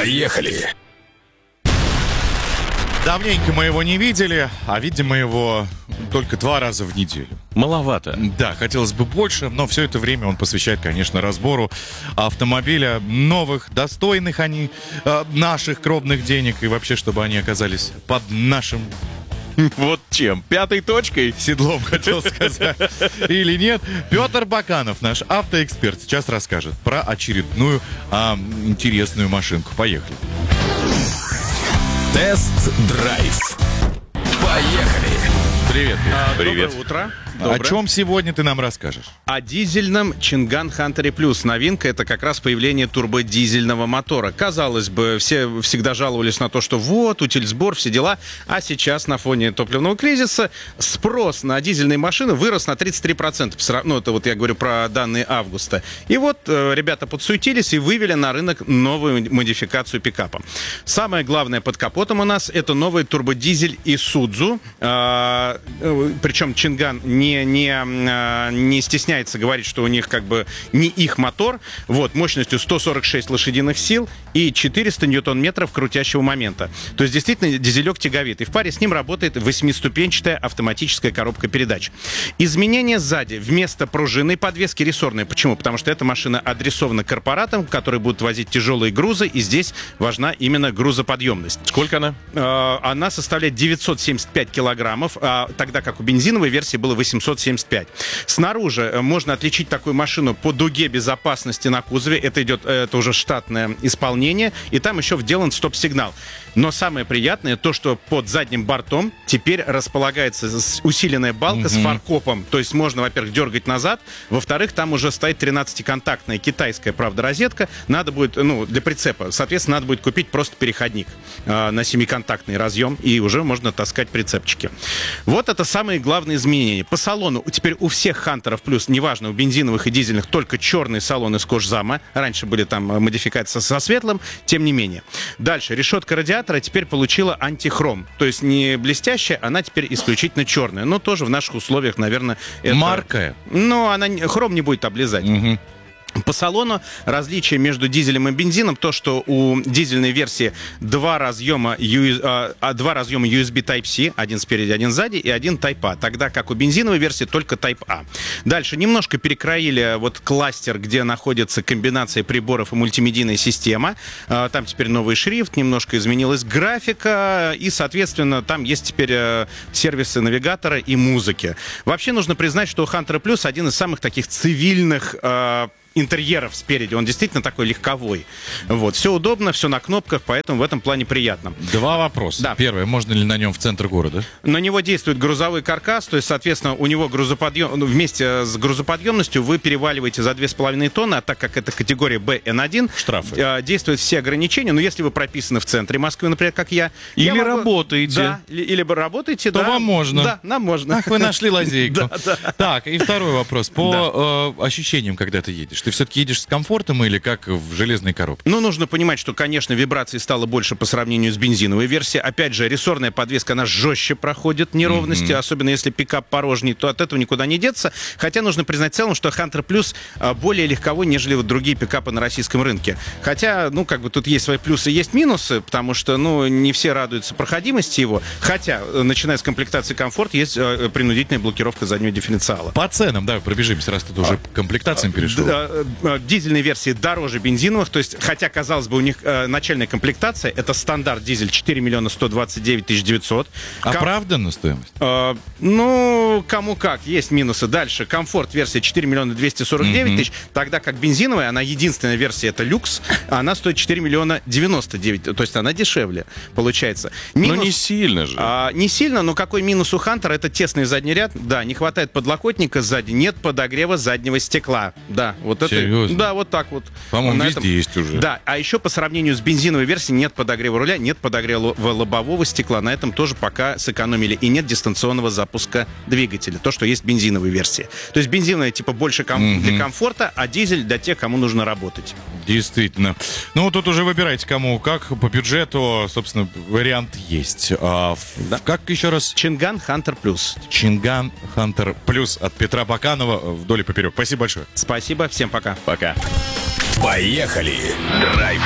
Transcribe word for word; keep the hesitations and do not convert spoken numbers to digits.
Поехали! Давненько мы его не видели, а видим мы его только два раза в неделю. Маловато. Да, хотелось бы больше, но все это время он посвящает, конечно, разбору автомобиля новых, достойных они э, наших кровных денег, и вообще, чтобы они оказались под нашим... Вот чем? Пятой точкой? Седлом, хотел сказать. Или нет. Петр Баканов, наш автоэксперт, сейчас расскажет про очередную а, интересную машинку. Поехали. Тест-драйв. Поехали! Привет, Петр. А, Привет. Доброе утро. О Доброе. чем сегодня ты нам расскажешь? О дизельном Чинган Хантере Плюс. Новинка — это как раз появление турбодизельного мотора. Казалось бы, все всегда жаловались на то, что вот, утильсбор, все дела. А сейчас на фоне топливного кризиса спрос на дизельные машины вырос на тридцать три процента. Ну, это вот я говорю про данные августа. И вот э, ребята подсуетились и вывели на рынок новую модификацию пикапа. Самое главное под капотом у нас — это новый турбодизель Isuzu. Э, э, причем Чинган не Не, не, не стесняется говорить, что у них как бы не их мотор. Вот, мощностью сто сорок шесть лошадиных сил и четыреста ньютон-метров крутящего момента. То есть, действительно, дизелек тяговит. И в паре с ним работает восьмиступенчатая автоматическая коробка передач. Изменения сзади. Вместо пружинной подвески рессорные. Почему? Потому что эта машина адресована корпоратам, которые будут возить тяжелые грузы, и здесь важна именно грузоподъемность. Сколько она? Э, она составляет девятьсот семьдесят пять килограммов, а, тогда как у бензиновой версии было восемьсот семьдесят пять. Снаружи можно отличить такую машину по дуге безопасности на кузове. Это идет, это уже штатное исполнение. И там еще вделан стоп-сигнал. Но самое приятное то, что под задним бортом теперь располагается усиленная балка mm-hmm. с фаркопом. То есть можно, во-первых, дергать назад. Во-вторых, там уже стоит тринадцатиконтактная китайская, правда, розетка. Надо будет, ну, для прицепа. Соответственно, надо будет купить просто переходник э, на семиконтактный разъем. И уже можно таскать прицепчики. Вот это самые главные изменения. По салону теперь у всех Хантеров Плюс, неважно, у бензиновых и дизельных, только черный салон из кожзама. Раньше были там модификации со светлым, тем не менее. Дальше. Решетка радиатора теперь получила антихром. То есть не блестящая, она теперь исключительно черная. Но тоже в наших условиях, наверное, это... Маркая. Ну, она хром не будет облизать. Угу. По салону различие между дизелем и бензином то, что у дизельной версии два разъема, ю эс би, а, два разъема ю эс би Type-C, один спереди, один сзади, и один Type-A, тогда как у бензиновой версии только Type-A. Дальше немножко перекроили вот кластер, где находится комбинация приборов и мультимедийная система. Там теперь новый шрифт, немножко изменилась графика, и, соответственно, там есть теперь сервисы навигатора и музыки. Вообще нужно признать, что у Хантера Плюс один из самых таких цивильных интерьеров спереди. Он действительно такой легковой. Вот. Все удобно, все на кнопках, поэтому в этом плане приятно. Два вопроса. Да. Первое, можно ли на нем в центр города? На него действует грузовой каркас, то есть, соответственно, у него грузоподъем... ну, вместе с грузоподъемностью вы переваливаете за две с половиной тонны, а так как это категория бэ эн один, штрафы. Э, действуют все ограничения. Но если вы прописаны в центре Москвы, например, как я... Или я могу... работаете. Да, или, или работаете, то да. вам можно. Да, нам можно. Ах, вы нашли лазейку. Да, да. Так, и второй вопрос. По э, ощущениям, когда ты едешь. Ты все-таки едешь с комфортом или как в железной коробке? Ну, нужно понимать, что, конечно, вибраций стало больше по сравнению с бензиновой версией. Опять же, рессорная подвеска, она жестче проходит неровности, mm-hmm. особенно если пикап порожний, то от этого никуда не деться. Хотя нужно признать в целом, что Хантер Плюс более легковой, нежели вот другие пикапы на российском рынке. Хотя, ну, как бы тут есть свои плюсы, есть минусы, потому что, ну, не все радуются проходимости его. Хотя, начиная с комплектации комфорт, есть принудительная блокировка заднего дифференциала. По ценам, да, пробежимся, раз ты уже к комплектациям перешел. Дизель версии дороже бензиновых, то есть, хотя, казалось бы, у них э, начальная комплектация, это стандарт дизель четыре миллиона сто двадцать девять тысяч девятьсот. Оправданна стоимость? Э, ну, кому как, есть минусы. Дальше, комфорт версия четыре миллиона двести сорок девять тысяч, mm-hmm. тогда как бензиновая, она единственная версия, это люкс, она стоит четыре миллиона девяносто девять, то есть она дешевле, получается. Минус, но не сильно же. А, не сильно, но какой минус у Хантера? Это тесный задний ряд, да, не хватает подлокотника сзади, нет подогрева заднего стекла, да, вот это... Серьезно? Да, вот так вот. По-моему, на везде этом... есть уже. Да, а еще по сравнению с бензиновой версией нет подогрева руля, нет подогрева лобового стекла. На этом тоже пока сэкономили. И нет дистанционного запуска двигателя. То, что есть в бензиновой версии. То есть бензиновая типа больше ком... mm-hmm. для комфорта, а дизель для тех, кому нужно работать. Действительно. Ну, тут уже выбирайте, кому как. По бюджету, собственно, вариант есть. А, да. Как еще раз? Чинган Хантер Плюс. Чинган Хантер Плюс от Петра Баканова вдоль и поперек. Спасибо большое. Спасибо. Всем пока. Пока. Поехали! Драйв